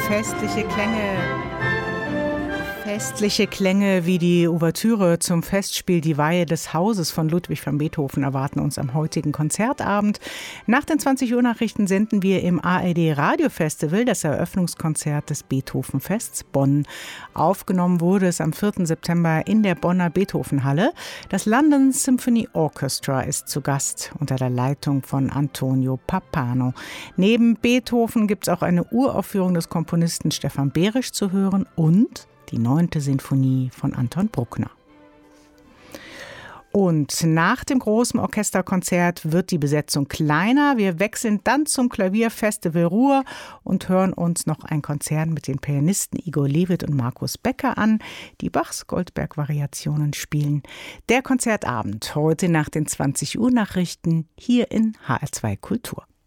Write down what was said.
Festliche Klänge wie die Ouvertüre zum Festspiel Die Weihe des Hauses von Ludwig van Beethoven erwarten uns am heutigen Konzertabend. Nach den 20 Uhr Nachrichten senden wir im ARD Radiofestival das Eröffnungskonzert des Beethovenfests Bonn. Aufgenommen wurde es am 4. September in der Bonner Beethovenhalle. Das London Symphony Orchestra ist zu Gast unter der Leitung von Antonio Pappano. Neben Beethoven gibt es auch eine Uraufführung des Komponisten Stefan Behrisch zu hören und die 9. Sinfonie von Anton Bruckner. Und nach dem großen Orchesterkonzert wird die Besetzung kleiner. Wir wechseln dann zum Klavierfestival Ruhr und hören uns noch ein Konzert mit den Pianisten Igor Levit und Markus Becker an, die Bachs Goldberg-Variationen spielen. Der Konzertabend heute nach den 20 Uhr Nachrichten hier in HR2 Kultur.